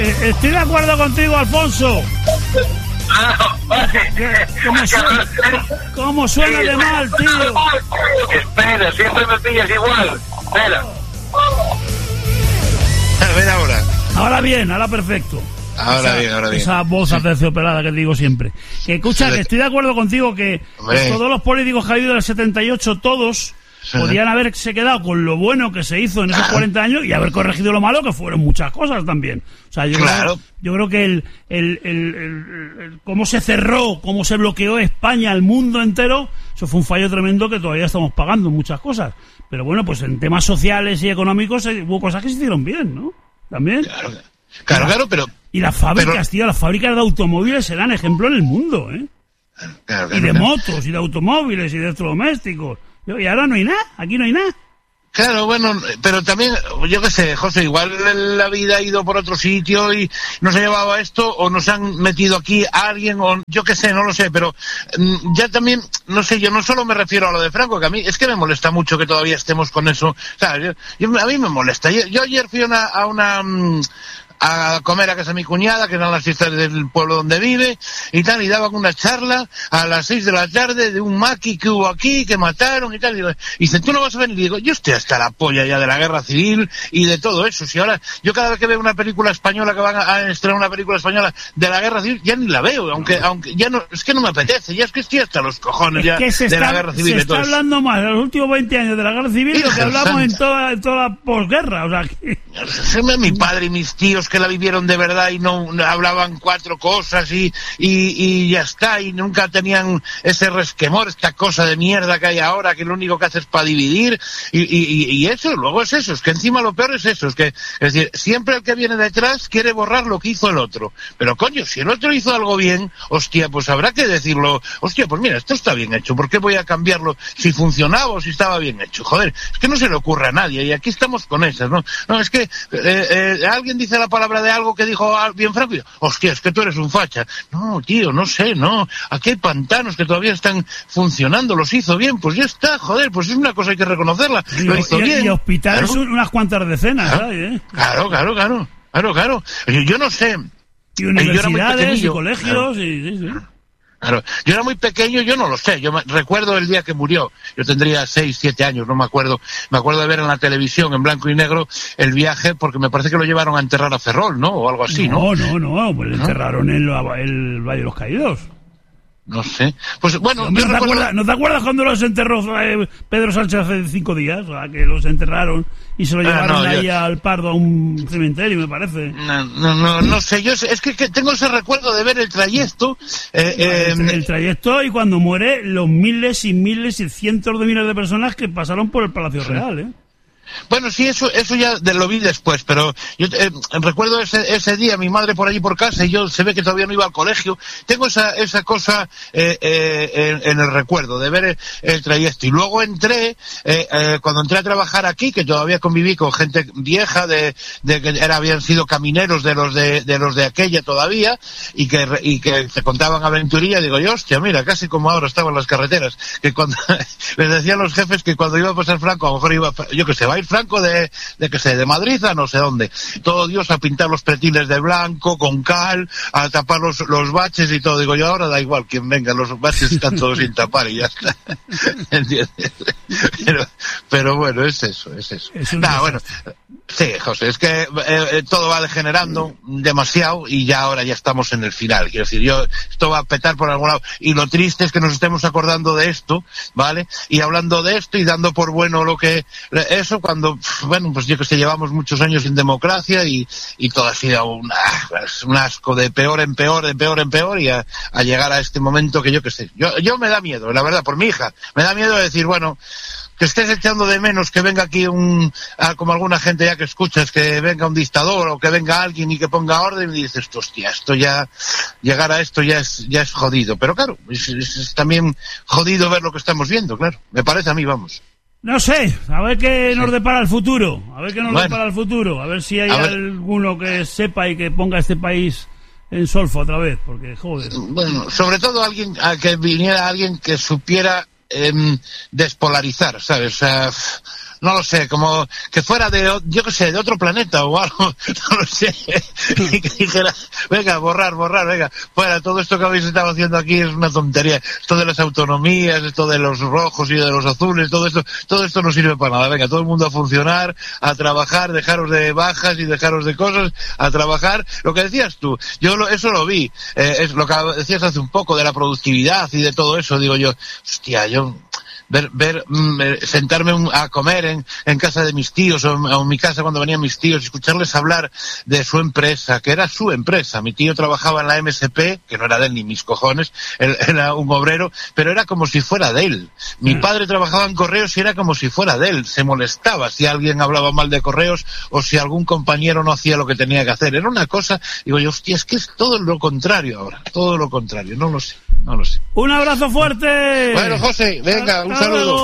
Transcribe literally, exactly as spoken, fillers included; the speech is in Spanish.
eh, estoy de acuerdo contigo, Alfonso. ¿Cómo suena, ¿Cómo suena de mal, tío? Espera, siempre me pillas igual. Espera. A ver ahora. Ahora bien, ahora perfecto. Ahora esa, bien, ahora bien. Esa voz aterciopelada que digo siempre. Que escucha, sí, que estoy de acuerdo contigo que Hombre. todos los políticos que ha habido del setenta y ocho, todos sí. podían haberse quedado con lo bueno que se hizo en esos cuarenta años y haber corregido lo malo, que fueron muchas cosas también. O sea, yo, claro. creo, yo creo que el, el, el, el, el, el cómo se cerró, cómo se bloqueó España, el mundo entero, eso fue un fallo tremendo que todavía estamos pagando en muchas cosas. Pero bueno, pues en temas sociales y económicos hubo cosas que se hicieron bien, ¿no? También. Claro, claro, claro, pero... Y las fábricas, pero... tío, las fábricas de automóviles serán ejemplo en el mundo, ¿eh? Claro, claro, y de claro. motos, y de automóviles, y de electrodomésticos. Y ahora no hay nada, aquí no hay nada. Claro, bueno, pero también, yo qué sé, José, igual la vida ha ido por otro sitio y nos ha llevado a esto, o nos han metido aquí a alguien, o yo qué sé, no lo sé, pero mm, ya también, no sé, yo no solo me refiero a lo de Franco, que a mí es que me molesta mucho que todavía estemos con eso, ¿sabes? Yo, yo, a mí me molesta. Yo, yo ayer fui a una... A una mm, a comer a casa de mi cuñada, que eran las fiestas del pueblo donde vive, y tal, y daban una charla a las seis de la tarde de un maqui que hubo aquí, que mataron y tal, y, y dicen, tú no vas a venir, y digo, yo estoy hasta la polla ya de la guerra civil y de todo eso, si ahora, yo cada vez que veo una película española, que van a, a estrenar una película española de la guerra civil, ya ni la veo, aunque, aunque ya no, es que no me apetece, ya es que estoy hasta los cojones ya es que de está, la guerra civil. Se está hablando más en los últimos veinte años de la guerra civil de lo que hablamos en toda, en toda la posguerra, o sea, que... Mi padre y mis tíos que la vivieron de verdad y no, no hablaban cuatro cosas y, y, y ya está, y nunca tenían ese resquemor, esta cosa de mierda que hay ahora, que lo único que hace es para dividir, y, y, y eso, luego es eso, es que encima lo peor es eso, es que, es decir, siempre el que viene detrás quiere borrar lo que hizo el otro, pero coño, si el otro hizo algo bien, hostia, pues habrá que decirlo, hostia, pues mira, esto está bien hecho, ¿por qué voy a cambiarlo si funcionaba o si estaba bien hecho? Joder, es que no se le ocurre a nadie, y aquí estamos con esas, ¿no? No, es que eh, eh, alguien dice la palabra de algo que dijo bien Franco, y, hostia, es que tú eres un facha. No, tío, no sé, no. Aquí hay pantanos que todavía están funcionando, los hizo bien, pues ya está, joder, pues es una cosa, hay que reconocerla. Y, lo hizo y, bien. Y hospitales claro. unas cuantas decenas, claro, ¿sabes? ¿eh? Claro, claro, claro, claro, claro. Yo, yo no sé. Y universidades y colegios, claro. y, sí, sí. Claro. Yo era muy pequeño, yo no lo sé, yo me, recuerdo el día que murió, yo tendría seis, siete años, no me acuerdo, me acuerdo de ver en la televisión, en blanco y negro, el viaje, porque me parece que lo llevaron a enterrar a Ferrol, ¿no? O algo así, ¿no? No, no, no, pues le enterraron en el, el Valle de los Caídos. No sé. Pues bueno, Hombre, yo ¿no, te recuerdo... acuerdas, ¿No te acuerdas cuando los enterró eh, Pedro Sánchez hace cinco días? O sea, que los enterraron y se lo llevaron ah, no, ahí yo... al Pardo a un cementerio, me parece. No, no, no, no sé, yo es que, que tengo ese recuerdo de ver el trayecto. Eh, eh, el, el trayecto y cuando muere los miles y miles y cientos de miles de personas que pasaron por el Palacio sí. Real, ¿eh? Bueno, sí, eso eso ya de lo vi después, pero yo eh, recuerdo ese ese día, mi madre por allí por casa y yo se ve que todavía no iba al colegio. Tengo esa esa cosa eh, eh, en, en el recuerdo de ver el, el trayecto. Y luego entré, eh, eh, cuando entré a trabajar aquí, que todavía conviví con gente vieja, de, de que era, habían sido camineros de los de, de los de aquella todavía, y que y que se contaban aventuría, digo yo, hostia, mira, casi como ahora estaban las carreteras, que cuando les decían los jefes que cuando iba a pasar Franco, a lo mejor iba, yo que sé, va a ir Franco de, de que sé, de Madrid a no sé dónde. Todo Dios a pintar los pretiles de blanco, con cal, a tapar los, los baches y todo. Digo yo, ahora da igual quien venga, los baches están todos sin tapar y ya está. ¿Entiendes? Pero, pero bueno, es eso, es eso. Es nah, bueno, sí, José, es que eh, todo va degenerando demasiado y ya ahora ya estamos en el final. Quiero decir, yo, esto va a petar por algún lado. Y lo triste es que nos estemos acordando de esto, ¿vale? Y hablando de esto y dando por bueno lo que, eso, cuando, bueno, pues yo que sé, llevamos muchos años sin democracia y, y todo ha sido un, un asco de peor en peor, de peor en peor, y a, a llegar a este momento que yo que sé, yo, yo me da miedo, la verdad, por mi hija, me da miedo de decir, bueno, que estés echando de menos que venga aquí un, como alguna gente ya que escuchas, que venga un dictador o que venga alguien y que ponga orden, y dices, hostia, esto ya, llegar a esto ya es, ya es jodido, pero claro, es, es, es también jodido ver lo que estamos viendo, claro, me parece a mí, vamos. No sé, a ver qué nos depara el futuro, a ver qué nos bueno, depara el futuro, a ver si hay alguno que sepa y que ponga este país en solfa otra vez, porque joder. Bueno, sobre todo alguien, a que viniera alguien que supiera eh, despolarizar, ¿sabes? O sea, no lo sé, como que fuera de, yo qué sé, de otro planeta o algo, no lo sé, y que dijera, venga, borrar, borrar, venga, fuera, todo esto que habéis estado haciendo aquí es una tontería, esto de las autonomías, esto de los rojos y de los azules, todo esto, todo esto no sirve para nada, venga, todo el mundo a funcionar, a trabajar, dejaros de bajas y dejaros de cosas, a trabajar, lo que decías tú, yo lo, eso lo vi, eh, es lo que decías hace un poco de la productividad y de todo eso, digo yo, hostia, yo ver, ver mm, sentarme un, a comer en, en casa de mis tíos o en, o en mi casa cuando venían mis tíos y escucharles hablar de su empresa, que era su empresa. Mi tío trabajaba en la M S P, que no era de él ni mis cojones, él era un obrero, pero era como si fuera de él. Mi mm. padre trabajaba en Correos y era como si fuera de él. Se molestaba si alguien hablaba mal de Correos o si algún compañero no hacía lo que tenía que hacer. Era una cosa, digo yo, hostia, es que es todo lo contrario ahora, todo lo contrario, no lo sé. No lo sé. Un abrazo fuerte. Bueno, José, venga, un saludo.